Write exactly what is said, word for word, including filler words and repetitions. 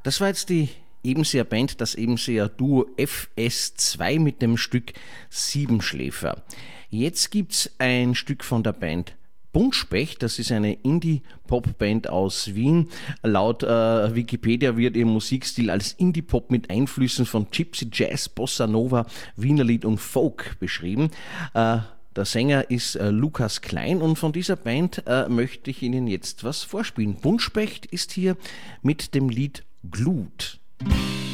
Das war jetzt die Ebenseer Band, das Ebenseer Duo F S zwei mit dem Stück Siebenschläfer. Jetzt gibt's ein Stück von der Band Buntspecht, das ist eine Indie-Pop-Band aus Wien. Laut äh, Wikipedia wird ihr Musikstil als Indie-Pop mit Einflüssen von Gypsy Jazz, Bossa Nova, Wienerlied und Folk beschrieben. Äh, Der Sänger ist äh, Lukas Klein und von dieser Band äh, möchte ich Ihnen jetzt was vorspielen. Buntspecht ist hier mit dem Lied Glut.